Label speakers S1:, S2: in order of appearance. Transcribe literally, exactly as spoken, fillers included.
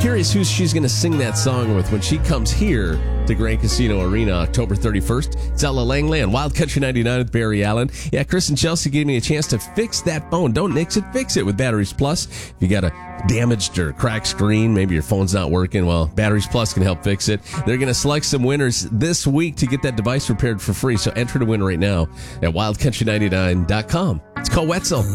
S1: Curious who she's going to sing that song with when she comes here to Grand Casino Arena October thirty-first. It's Ella Langley on Wild Country ninety-nine with Barry Allen. Yeah, Chris and Chelsea gave me a chance to fix that phone. Don't nix it, fix it with Batteries Plus. If you got a damaged or cracked screen, maybe your phone's not working, well, Batteries Plus can help fix it. They're going to select some winners this week to get that device repaired for free. So enter to win right now at wild country ninety-nine dot com. It's called Wetzel.